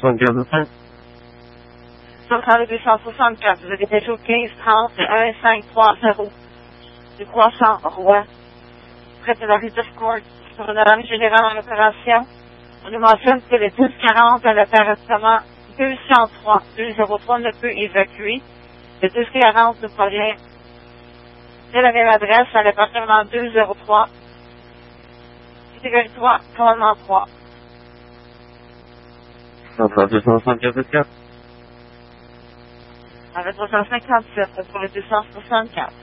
275. Centrale 264, vous avez déjà 1530 1530 du Croissant Roi, près de la rue de Court, sur une rame générale en opération. On nous mentionne que le 1040 à l'appartement 203 ne peut évacuer. Le 1040 nous provient de la même adresse à l'appartement 203, catégorie 3, commandement 3. Centrale 274. Avec 357 pour le 264.